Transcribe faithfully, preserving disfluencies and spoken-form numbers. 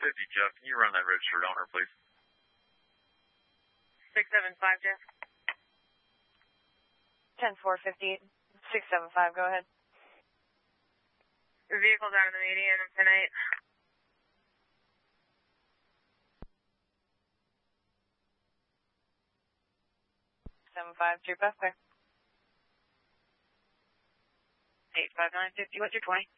fifty, Jeff. Can you run that registered owner, please? six seven five, Jeff. ten four fifty-eight, six seven five, go ahead. The vehicle's out of the median tonight. seven five, three, back there. eight five nine fifty, what's your twenty?